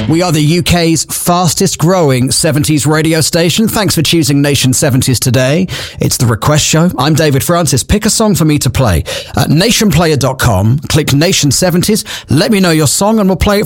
We are the UK's fastest growing 70s radio station. Thanks for choosing Nation 70s today. It's the Request Show. I'm David Francis. Pick a song for me to play. At nationplayer.com, click Nation 70s. Let me know your song and we'll play it